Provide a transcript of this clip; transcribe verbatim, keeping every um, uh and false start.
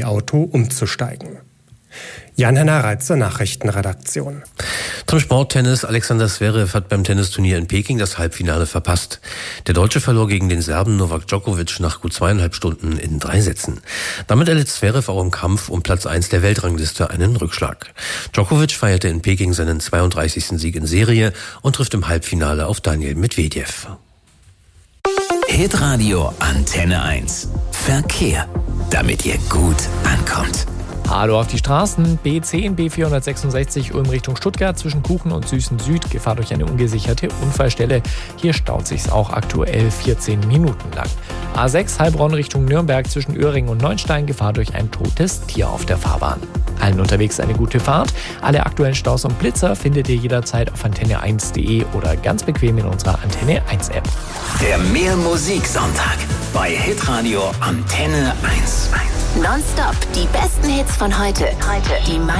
E-Auto umzusteigen. Jan-Henner Reitzer, Nachrichtenredaktion. Zum Sporttennis. Alexander Zverev hat beim Tennisturnier in Peking das Halbfinale verpasst. Der Deutsche verlor gegen den Serben Novak Djokovic nach gut zweieinhalb Stunden in drei Sätzen. Damit erlitt Zverev auch im Kampf um Platz eins der Weltrangliste einen Rückschlag. Djokovic feierte in Peking seinen zweiunddreißigsten Sieg in Serie und trifft im Halbfinale auf Daniil Medvedev. Hitradio Antenne eins. Verkehr, damit ihr gut ankommt. Hallo auf die Straßen. B zehn, B vierhundertsechsundsechzig Ulm Richtung Stuttgart zwischen Kuchen und Süßen Süd. Gefahr durch eine ungesicherte Unfallstelle. Hier staut sich's auch aktuell vierzehn Minuten lang. A sechs Heilbronn Richtung Nürnberg zwischen Öhringen und Neunstein. Gefahr durch ein totes Tier auf der Fahrbahn. Allen unterwegs eine gute Fahrt. Alle aktuellen Staus und Blitzer findet ihr jederzeit auf antenne eins punkt de oder ganz bequem in unserer Antenne eins App. Der Mehr-Musik-Sonntag bei Hitradio Antenne eins. Nonstop die besten Hits von heute. Heute. Die